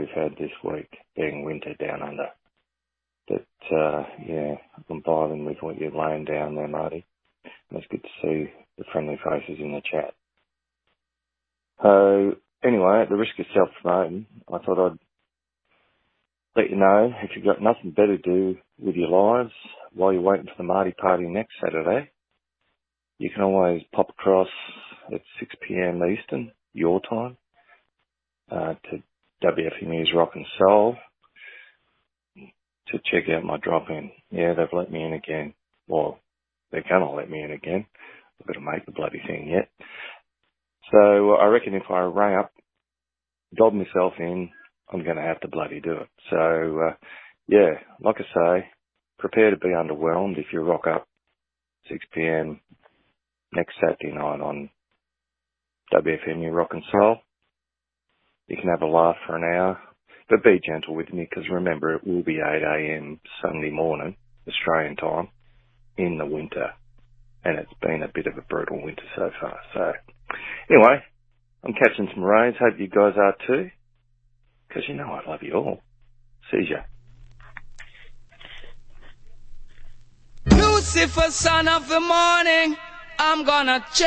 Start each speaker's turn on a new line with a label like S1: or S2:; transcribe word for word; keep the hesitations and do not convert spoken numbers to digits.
S1: we've had this week, being winter down under. But, uh, yeah, I'm vibing with what you're laying down there, Marty. And it's good to see the friendly faces in the chat. So, anyway, at the risk of self-promoting, I thought I'd let you know, if you've got nothing better to do with your lives while you're waiting for the Marty party next Saturday, you can always pop across at six p.m. Eastern, your time, uh, to W F M U's Rock and Soul to check out my drop-in. Yeah, they've let me in again. Well, they're going to let me in again. I've got to make the bloody thing yet. So I reckon if I rang up, dob myself in, I'm going to have to bloody do it. So, uh, yeah, like I say, prepare to be underwhelmed if you rock up six p.m. next Saturday night on W F M U Rock and Soul. You can have a laugh for an hour, but be gentle with me because remember it will be eight a.m. Sunday morning, Australian time, in the winter. And it's been a bit of a brutal winter so far. So, anyway, I'm catching some rays. Hope you guys are too. Because you know I love you all. See ya.
S2: Lucifer, son of the morning, I'm gonna check.